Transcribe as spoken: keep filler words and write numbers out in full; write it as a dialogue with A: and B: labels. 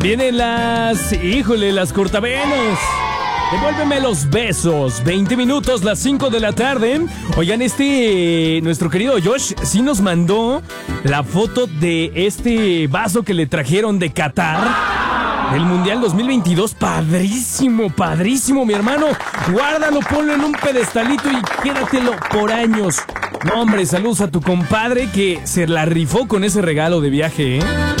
A: Vienen las, híjole, las cortavenas. Devuélveme los besos. veinte minutos, las cinco de la tarde. Oigan, este, nuestro querido Josh sí nos mandó la foto de este vaso que le trajeron de Qatar. El Mundial dos mil veintidós, padrísimo, padrísimo, mi hermano. Guárdalo, ponlo en un pedestalito y quédatelo por años. No, hombre, saludos a tu compadre que se la rifó con ese regalo de viaje, ¿eh?